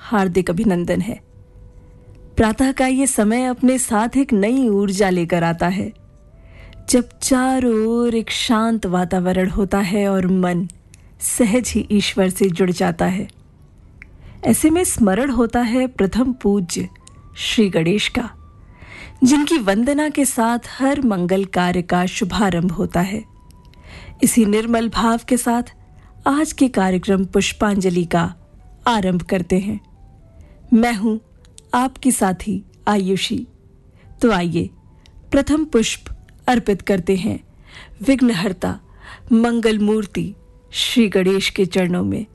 हार्दिक अभिनंदन है। प्रातः का ये समय अपने साथ एक नई ऊर्जा लेकर आता है, जब चारों ओर एक शांत वातावरण होता है और मन सहज ही ईश्वर से जुड़ जाता है। ऐसे में स्मरण होता है प्रथम पूज्य श्री गणेश का, जिनकी वंदना के साथ हर मंगल कार्य का शुभारंभ होता है। इसी निर्मल भाव के साथ आज के कार्यक्रम पुष्पांजलि का आरंभ करते हैं। मैं हूं आपकी साथी आयुषी। तो आइए प्रथम पुष्प अर्पित करते हैं विघ्नहर्ता मंगल मूर्ति श्री गणेश के चरणों में।